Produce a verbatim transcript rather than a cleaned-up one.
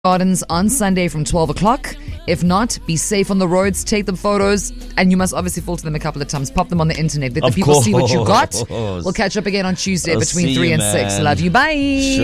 Gardens on Sunday from twelve o'clock. If not, be safe on the roads, take them photos, and you must obviously filter them a couple of times. Pop them on the internet. Let the Of people see what you got. course. We'll catch up again on Tuesday I'll between see three you, and six. man. Love you. Bye.